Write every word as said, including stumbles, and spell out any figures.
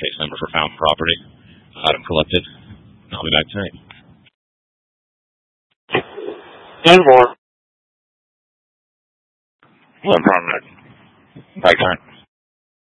case number for found property. Item collected. I'll be back tonight. And more. No problem. Back tonight.